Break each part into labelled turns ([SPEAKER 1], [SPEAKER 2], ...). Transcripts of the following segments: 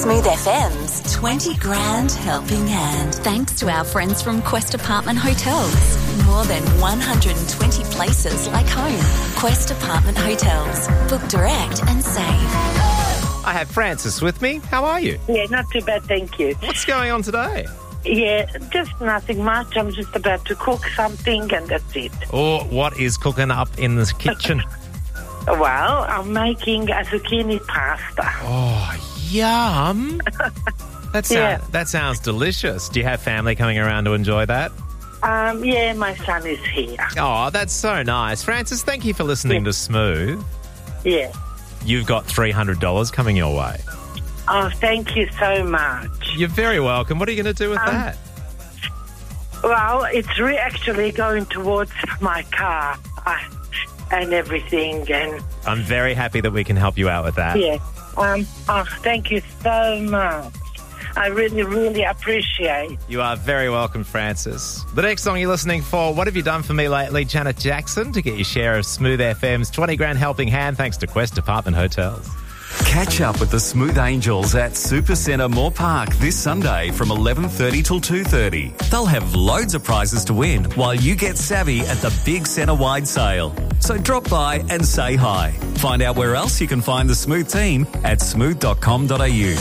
[SPEAKER 1] Smooth FM's 20 Grand Helping Hand. Thanks to our friends from Quest Apartment Hotels. More than 120 places like home. Quest Apartment Hotels. Book direct and save.
[SPEAKER 2] I have Frances with me. How are you?
[SPEAKER 3] Yeah, not too bad, thank you.
[SPEAKER 2] What's going on today?
[SPEAKER 3] Yeah, just nothing much. I'm just about to cook something and that's it.
[SPEAKER 2] Or what is cooking up in the kitchen?
[SPEAKER 3] Well, I'm making a zucchini pasta.
[SPEAKER 2] Oh, yum. That sounds delicious. Do you have family coming around to enjoy that?
[SPEAKER 3] Yeah, my son is here.
[SPEAKER 2] Oh, that's so nice. Frances, thank you for listening to Smooth.
[SPEAKER 3] Yeah.
[SPEAKER 2] You've got $300 coming your way.
[SPEAKER 3] Oh, thank you so much.
[SPEAKER 2] You're very welcome. What are you going to do with that?
[SPEAKER 3] Well, it's actually going towards my car and everything. And
[SPEAKER 2] I'm very happy that we can help you out with that.
[SPEAKER 3] yeah. Thank you so much. I really, really appreciate.
[SPEAKER 2] You are very welcome, Frances. The next song you're listening for, What Have You Done For Me Lately? Janet Jackson, to get your share of Smooth FM's 20 Grand Helping Hand, thanks to Quest Apartment Hotels.
[SPEAKER 4] Catch up with the Smooth Angels at Supercentre Moore Park this Sunday from 11:30 till 2:30. They'll have loads of prizes to win while you get savvy at the big centre-wide sale. So drop by and say hi. Find out where else you can find the Smooth team at smooth.com.au.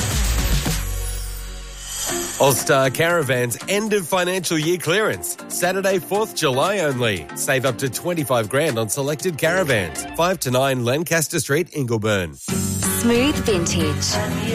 [SPEAKER 5] All-Star Caravans end of financial year clearance. Saturday, 4th July only. Save up to 25 grand on selected caravans. 5 to 9 Lancaster Street, Ingleburn.
[SPEAKER 1] Smooth Vintage.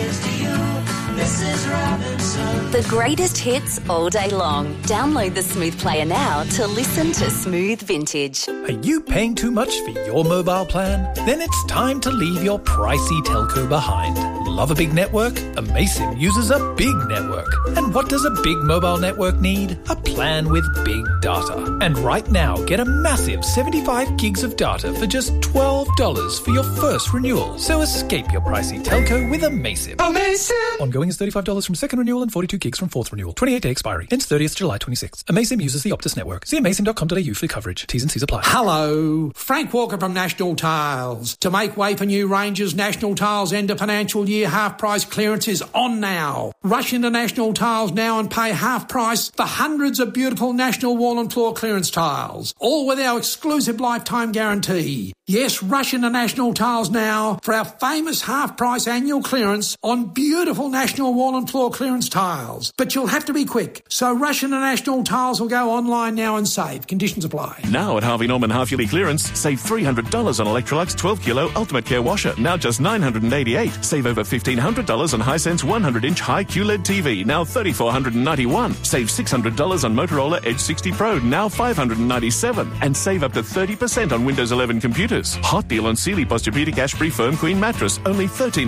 [SPEAKER 1] The greatest hits all day long. Download the Smooth Player now to listen to Smooth Vintage.
[SPEAKER 6] Are you paying too much for your mobile plan? Then it's time to leave your pricey telco behind. Love a big network? Amaysim uses a big network. And what does a big mobile network need? A plan with big data. And right now, get a massive 75 gigs of data for just $12 for your first renewal. So escape your pricey telco with Amaysim. Amaysim! Ongoing is $35 from second renewal and 42 gigs from fourth renewal. 28-day expiry. Ends 30th July 26. Amaysim uses the Optus network. See amaysim.com.au for coverage. T's and C's apply.
[SPEAKER 7] Hello, Frank Walker from National Tiles. To make way for new ranges, National Tiles end of financial year half price clearance is on now. Rush into National Tiles now and pay half price for hundreds of beautiful National wall and floor clearance tiles, all with our exclusive lifetime guarantee. Yes, rush into National Tiles now for our famous half price annual clearance on beautiful National wall and floor clearance tiles. But you'll have to be quick, so rush into National Tiles or go online now and save. Conditions apply.
[SPEAKER 8] Now at Harvey Norman half-yearly clearance, save $300 on Electrolux 12-kilo Ultimate Care washer, now just $988. Save over $1,500 on Hisense 100-inch high QLED TV, now $3,491. Save $600 on Motorola Edge 60 Pro, now $597. And save up to 30% on Windows 11 computers. Hot deal on Sealy Posturepedic Ashbury Firm Queen mattress, only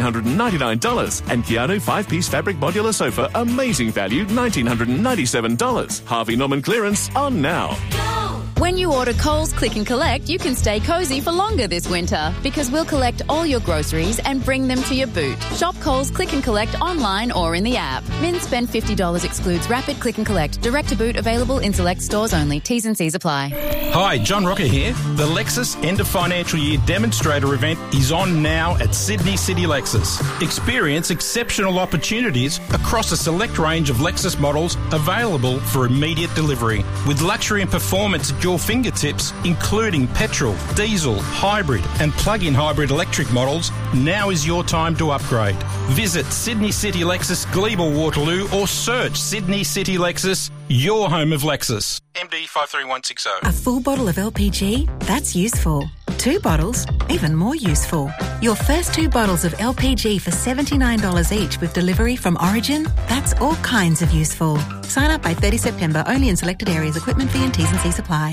[SPEAKER 8] $1,399. And Keanu 5-piece fabric modular sofa, amazing value, $1,997. Harvey Norman clearance on now.
[SPEAKER 9] When you order Coles Click and Collect, you can stay cosy for longer this winter because we'll collect all your groceries and bring them to your boot. Shop Coles Click and Collect online or in the app. Min spend $50 excludes rapid click and collect. Direct to boot available in select stores only. T's and C's apply.
[SPEAKER 10] Hi, John Rocker here. The Lexus End of Financial Year Demonstrator event is on now at Sydney City Lexus. Experience exceptional opportunities across a select range of Lexus models available for immediate delivery. With luxury and performance at your fingertips, including petrol, diesel, hybrid and plug-in hybrid electric models, now is your time to upgrade. Visit Sydney City Lexus, Glebe, Waterloo or search Sydney City Lexus, your home of Lexus. MD 53160.
[SPEAKER 11] A full bottle of LPG? That's useful. 2 bottles? Even more useful. Your first 2 bottles of LPG for $79 each with delivery from Origin? That's all kinds of useful. Sign up by 30 September, only in selected areas. Equipment fee and T's and C's apply.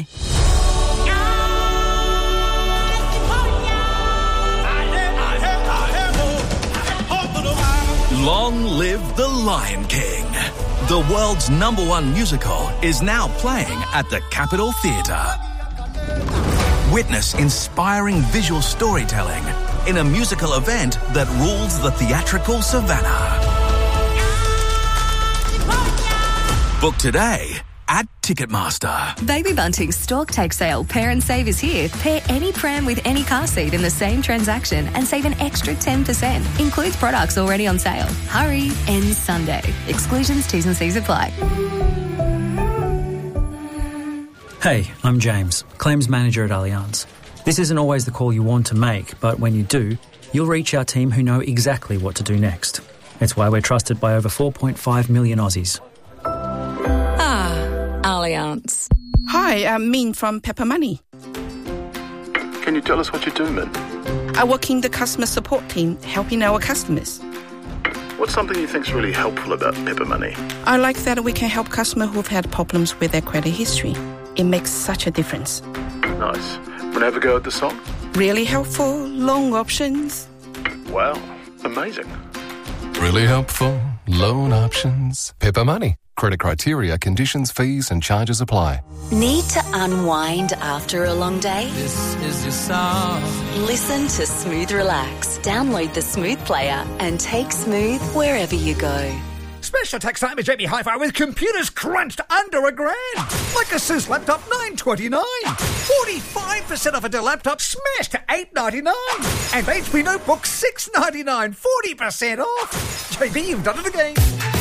[SPEAKER 4] Long live the Lion King. The world's #1 musical is now playing at the Capitol Theatre. Witness inspiring visual storytelling in a musical event that rules the theatrical savannah. Book today
[SPEAKER 12] at Ticketmaster.
[SPEAKER 13] Baby Bunting's Stork Take Sale Pair and Save is here. Pair any pram with any car seat in the same transaction and save an extra 10%. Includes products already on sale. Hurry, ends Sunday. Exclusions, T's and C's apply.
[SPEAKER 14] Hey, I'm James, Claims Manager at Allianz. This isn't always the call you want to make, but when you do, you'll reach our team who know exactly what to do next. It's why we're trusted by over 4.5 million Aussies.
[SPEAKER 15] Allianz.
[SPEAKER 16] Hi, I'm Min from Pepper Money.
[SPEAKER 17] Can you tell us what you do, Min?
[SPEAKER 16] I work in the customer support team, helping our customers.
[SPEAKER 17] What's something you think's really helpful about Pepper Money?
[SPEAKER 16] I like that we can help customers who've had problems with their credit history. It makes such a difference.
[SPEAKER 17] Nice. Wanna have a go at the song?
[SPEAKER 16] Really helpful, loan options.
[SPEAKER 17] Wow, amazing.
[SPEAKER 18] Really helpful, loan options. Pepper Money. Credit criteria, conditions, fees and charges apply.
[SPEAKER 1] Need to unwind after a long day?
[SPEAKER 19] This is your song.
[SPEAKER 1] Listen to Smooth Relax. Download the Smooth player and take Smooth wherever you go.
[SPEAKER 20] Special tax time is JB Hi-Fi with computers crunched under $1,000. Like Asus laptop $929. 45% off a Dell laptop smashed to $899. And HP notebook $699. 40% off. JB, you've done it again.